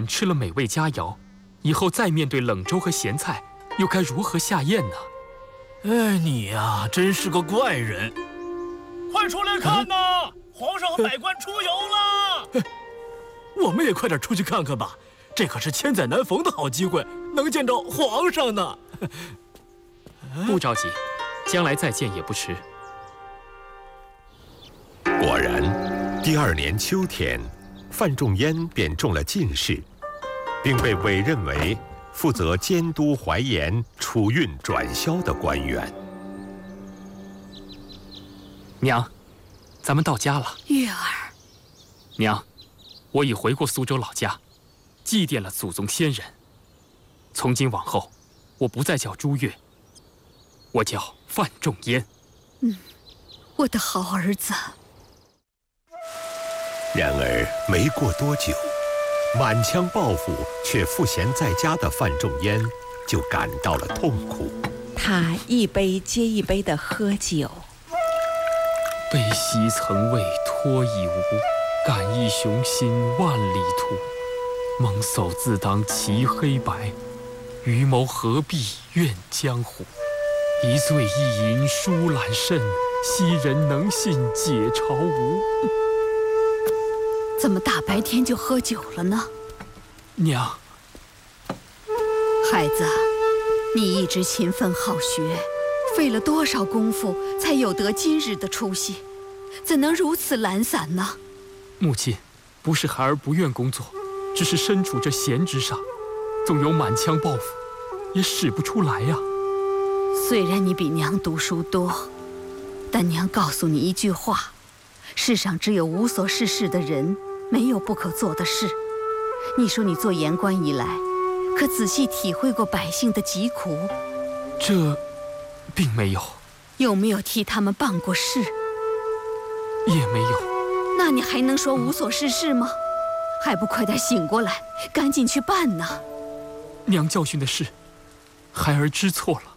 吃了美味佳肴，以后再面对冷粥和咸菜，又该如何下咽呢？ 哎，你呀，真是个怪人！ 快出来看呐！皇上和百官出游了。 我们也快点出去看看吧，这可是千载难逢的好机会，能见到皇上呢。 不着急，将来再见也不迟。 果然，第2年秋天，范仲淹便中了进士，并被委任为负责监督淮盐储运转销的官员。 娘，咱们到家了。 月儿， 娘，我已回过苏州老家，祭奠了祖宗先人。从今往后，我不再叫朱越，我叫范仲淹。 我的好儿子。 然而没过多久，满腔抱负却赋闲在家的范仲淹就感到了痛苦。 他一杯接一杯地喝酒。 悲喜曾为托以无，感忆雄心万里途。蒙叟自当其黑白，愚谋何必怨江湖。一醉一饮舒懒甚，昔人能信解朝无。 怎么大白天就喝酒了呢？ 娘， 孩子，你一直勤奋好学，费了多少功夫才有得今日的出息，怎能如此懒散呢？ 母亲，不是孩儿不愿工作，只是身处这闲职上，纵有满腔抱负，也使不出来呀。 虽然你比娘读书多，但娘告诉你一句话：世上只有无所事事的人，没有不可做的事。你说你做言官以来，可仔细体会过百姓的疾苦？ 这，并没有。 有没有替他们办过事？ 也没有。 那你还能说无所事事吗？还不快点醒过来，赶紧去办呢！ 娘教训的事，孩儿知错了。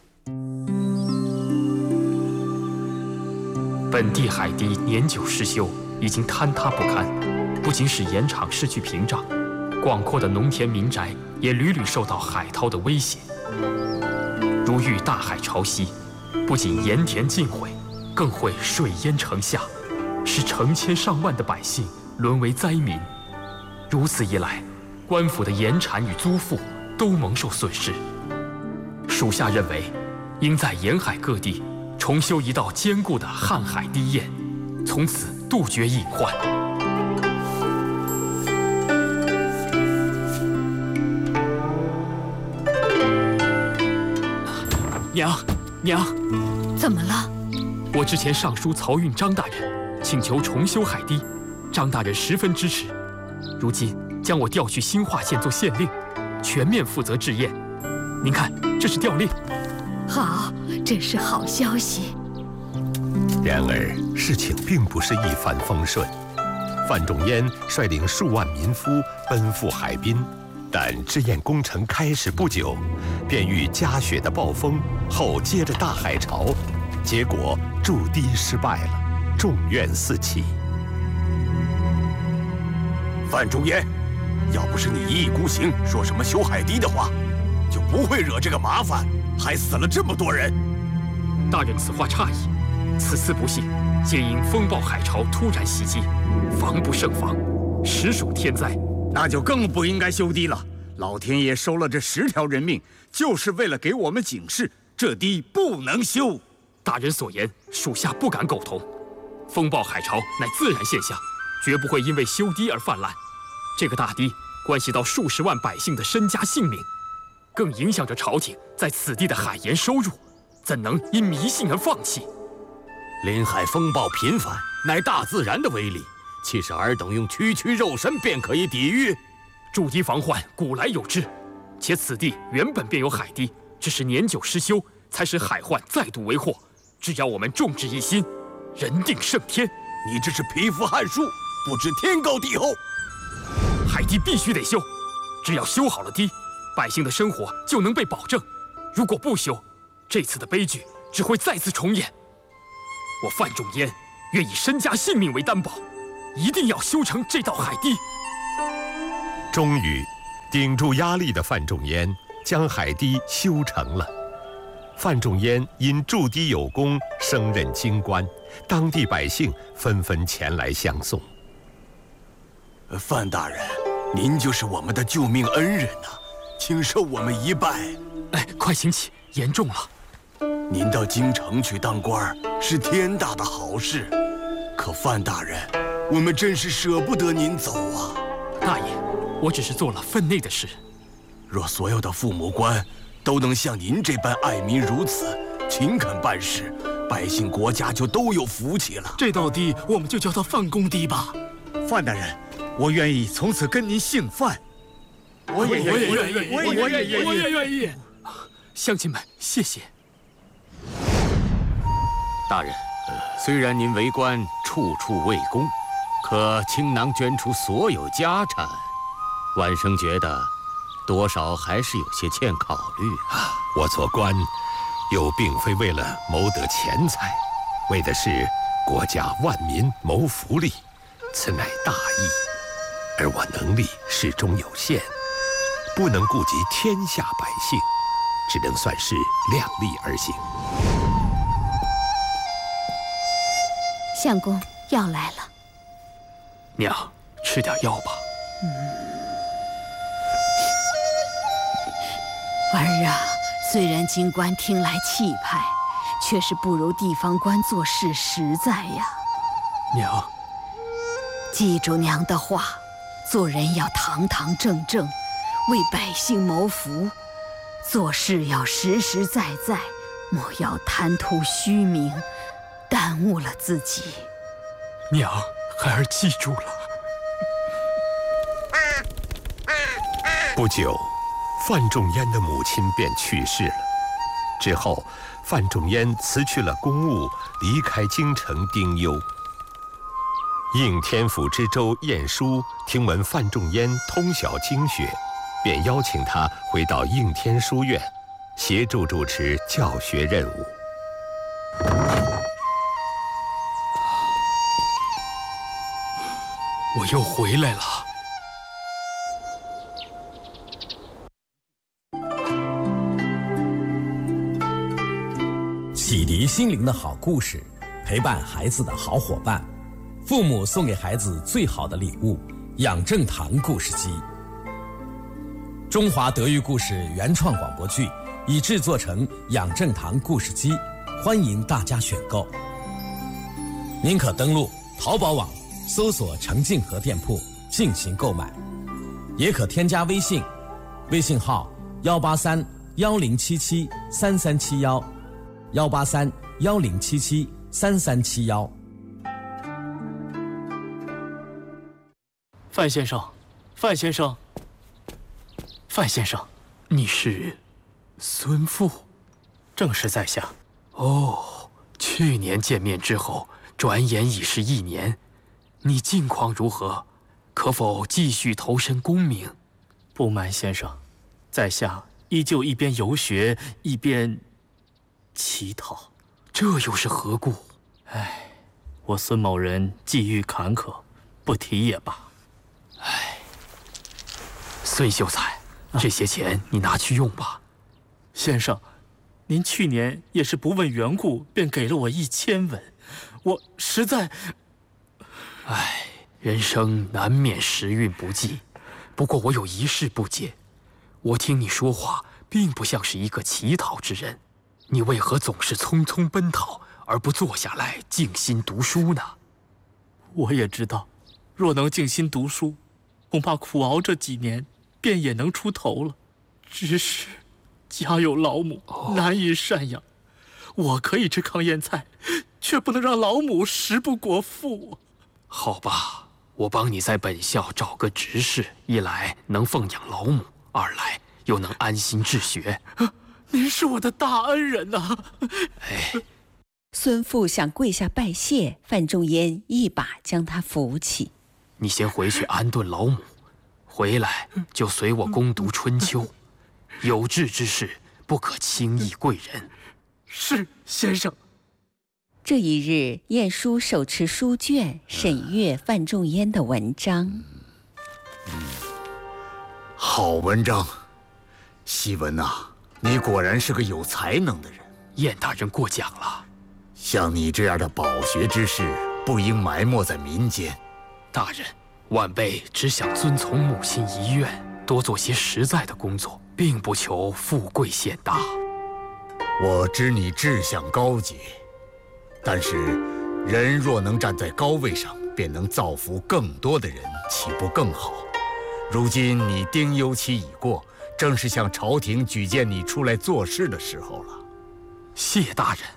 本地海堤年久失修，已经坍塌不堪，不仅使盐场失去屏障，广阔的农田民宅也屡屡受到海涛的威胁。如遇大海潮汐，不仅盐田尽毁，更会水淹城下，使成千上万的百姓沦为灾民。如此一来，官府的盐产与租赋都蒙受损失。属下认为，应在沿海各地重修一道坚固的瀚海堤堰，从此杜绝隐患。娘， 怎么了？ 我之前上书漕运张大人，请求重修海堤，张大人十分支持。如今将我调去兴化县做县令，全面负责治堰。您看，这是调令。 好，这是好消息。 然而事情并不是一帆风顺，范仲淹率领数万民夫奔赴海滨，但治堰工程开始不久，便遇加雪的暴风，后接着大海潮，结果筑堤失败了，众怨四起。 范仲淹，要不是你一意孤行说什么修海堤的话，就不会惹这个麻烦，还死了这么多人。 大人此话差矣，此次不幸皆因风暴海潮突然袭击，防不胜防，实属天灾。 那就更不应该修堤了。老天爷收了这10条人命，就是为了给我们警示，这堤不能修。 大人所言，属下不敢苟同。风暴海潮乃自然现象，绝不会因为修堤而泛滥。这个大堤关系到数十万百姓的身家性命，更影响着朝廷在此地的海盐收入，怎能因迷信而放弃？ 临海风暴频繁，乃大自然的威力，岂是尔等用区区肉身便可以抵御？ 筑堤防患古来有之，且此地原本便有海堤，只是年久失修，才使海患再度为祸。只要我们众志一心，人定胜天。 你这是匹夫撼树，不知天高地厚。 海堤必须得修，只要修好了堤，百姓的生活就能被保证。如果不修，这次的悲剧只会再次重演。我范仲淹愿以身家性命为担保，一定要修成这道海堤。 终于， 顶住压力的范仲淹将海堤修成了。范仲淹因筑堤有功，升任京官，当地百姓纷纷前来相送。 范大人，您就是我们的救命恩人呐，请受我们一拜。 哎，快请起，言重了。 您到京城去当官是天大的好事，可范大人，我们真是舍不得您走啊。 大爷，我只是做了分内的事。 若所有的父母官都能像您这般爱民如此，勤恳办事，百姓国家就都有福气了。 这道堤我们就叫它范公堤吧。 范大人，我愿意从此跟您姓范。 我也愿意。 乡亲们，谢谢。 大人，虽然您为官处处为公，可倾囊捐出所有家产，万生觉得多少还是有些欠考虑啊。 我做官，又并非为了谋得钱财，为的是国家万民谋福利，此乃大义。而我能力始终有限，不能顾及天下百姓，只能算是量力而行。 相公，药来了。 娘，吃点药吧。 儿啊，虽然京官听来气派，却是不如地方官做事实在呀。 娘， 记住娘的话，做人要堂堂正正，为百姓谋福，做事要实实在在，莫要贪图虚名，耽误了自己。 娘，孩儿记住了。 不久，范仲淹的母亲便去世了。之后，范仲淹辞去了公务，离开京城丁忧。应天府知州晏殊听闻范仲淹通晓经学，便邀请他回到应天书院，协助主持教学任务。 我又回来了。 启迪心灵的好故事，陪伴孩子的好伙伴，父母送给孩子最好的礼物——养正堂故事机。中华德育故事原创广播剧已制作成养正堂故事机，欢迎大家选购。您可登录淘宝网搜索程静和店铺进行购买，也可添加微信，微信号183-1077-3371，183-1077-3371。 范先生，范先生，范先生， 你是孙父？ 正是在下。 哦，去年见面之后，转眼已是1年。你近况如何？可否继续投身功名？ 不瞒先生，在下依旧一边游学一边乞讨。 这又是何故？ 唉，我孙某人际遇坎坷，不提也罢。 唉，孙秀才，这些钱你拿去用吧。 先生，您去年也是不问缘故便给了我1000文，我实在…… 唉，人生难免时运不济。不过我有一事不解，我听你说话并不像是一个乞讨之人，你为何总是匆匆奔逃，而不坐下来静心读书呢？ 我也知道，若能静心读书，恐怕苦熬这几年便也能出头了。只是家有老母，难以赡养。我可以吃糠咽菜，却不能让老母食不果腹。 好吧，我帮你在本校找个执事，一来能奉养老母，二来又能安心治学。 您是我的大恩人呐！ 哎， 孙父想跪下拜谢，范仲淹一把将他扶起。 你先回去安顿老母，回来就随我攻读《春秋》。有志之士不可轻易贵人。 是，先生。 这一日，晏殊手持书卷，审阅范仲淹的文章。 好文章，希文呐，你果然是个有才能的人。 燕大人过奖了。 像你这样的饱学之士，不应埋没在民间。 大人，晚辈只想遵从母亲遗愿，多做些实在的工作，并不求富贵显大。 我知你志向高洁，但是人若能站在高位上，便能造福更多的人，岂不更好？如今你丁忧期已过，正是向朝廷举荐你出来做事的时候了。 谢大人。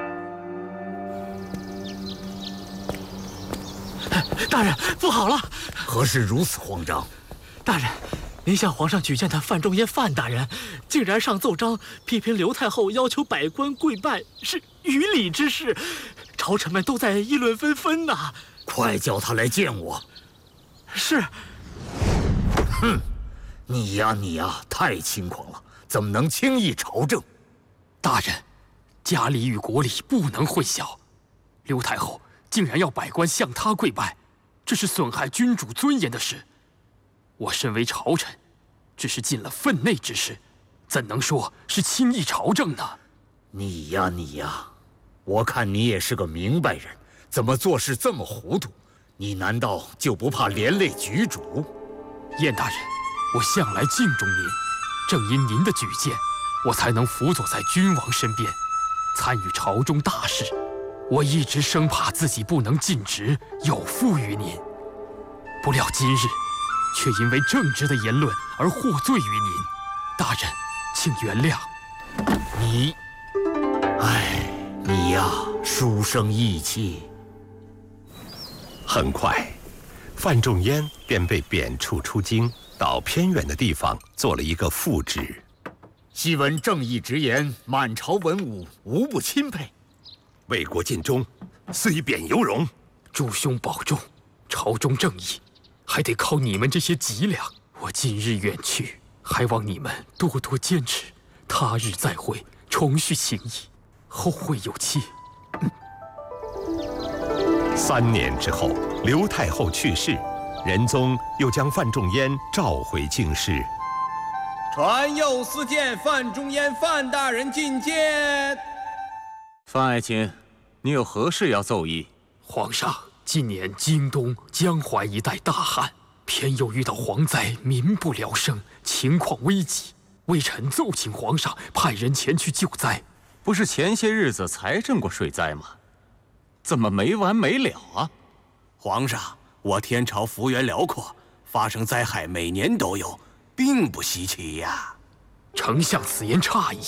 大人，不好了！ 何事如此慌张？ 大人，您向皇上举荐的范仲淹范大人，竟然上奏章批评刘太后要求百官跪拜是于礼之事，朝臣们都在议论纷纷呐。 快叫他来见我。 是。 哼，你呀，太轻狂了，怎么能轻易朝政？ 大人，家礼与国礼不能混淆。刘太后竟然要百官向她跪拜，这是损害君主尊严的事。我身为朝臣，只是尽了分内之事，怎能说是轻易朝政呢？ 你呀，我看你也是个明白人，怎么做事这么糊涂？你难道就不怕连累局主？ 燕大人，我向来敬重您，正因您的举荐，我才能辅佐在君王身边，参与朝中大事。我一直生怕自己不能尽职，有负于您，不料今日却因为正直的言论而获罪于您。大人，请原谅。 你呀，书生意气。 很快，范仲淹便被贬黜出京，到偏远的地方做了一个副职。 昔闻正义直言，满朝文武无不钦佩。 为国尽忠，虽贬犹荣。 诸兄保重，朝中正义还得靠你们这些脊梁。我今日远去，还望你们多多坚持，他日再会，重续情谊，后会有期。 3年之后，刘太后去世，仁宗又将范仲淹召回京师。 传右司谏范仲淹范大人觐见。 范爱卿，你有何事要奏议？ 皇上，今年京东、江淮一带大旱，偏又遇到蝗灾，民不聊生，情况危急。微臣奏请皇上派人前去救灾。 不是前些日子才赈过水灾吗？怎么没完没了啊？ 皇上，我天朝幅员辽阔，发生灾害每年都有，并不稀奇呀。 丞相此言差矣。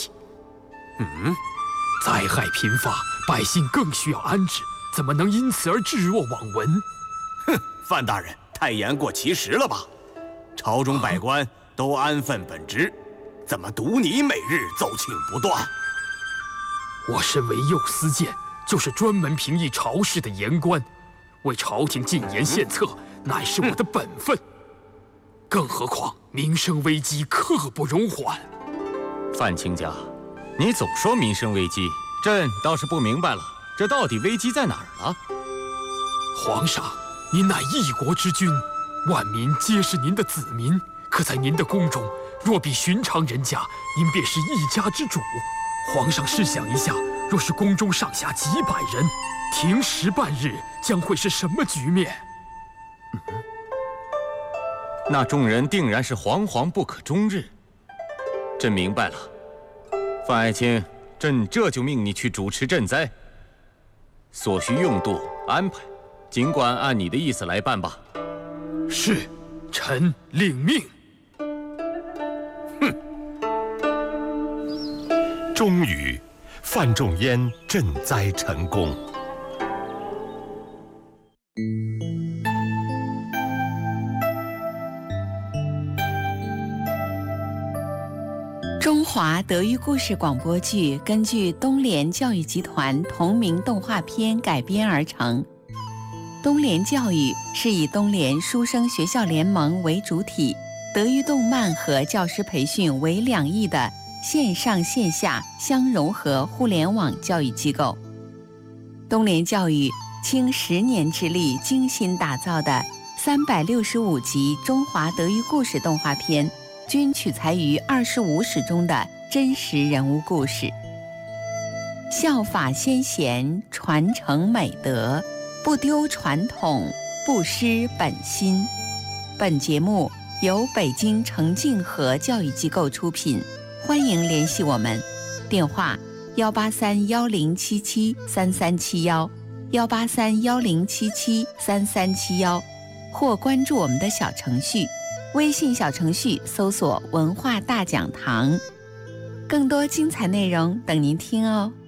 灾害频发，百姓更需要安置，怎么能因此而置若罔闻？ 哼，范大人太言过其实了吧？朝中百官都安分本职，怎么独你每日奏请不断？ 我身为右司谏，就是专门评议朝事的言官，为朝廷进言献策，乃是我的本分。更何况民生危机刻不容缓。 范卿家，你总说民生危机，朕倒是不明白了，这到底危机在哪儿了？ 皇上，您乃一国之君，万民皆是您的子民，可在您的宫中，若比寻常人家，您便是一家之主。皇上试想一下，若是宫中上下几百人，停食半日，将会是什么局面？ 那众人定然是惶惶不可终日。朕明白了，范爱卿，朕这就命你去主持赈灾，所需用度安排，尽管按你的意思来办吧。 是，臣领命。 终于，范仲淹赈灾成功。 中华德育故事广播剧根据东联教育集团同名动画片改编而成。东联教育是以东联书生学校联盟为主体，德育动漫和教师培训为两翼的线上线下相融合互联网教育机构。东联教育倾10年之力精心打造的365集中华德育故事动画片， 均取材于25史中的真实人物故事。效法先贤，传承美德，不丢传统，不失本心。本节目由北京程敬和教育机构出品，欢迎联系我们，电话18310773371，18310773371，或关注我们的小程序，微信小程序搜索“文化大讲堂”，更多精彩内容等您听哦。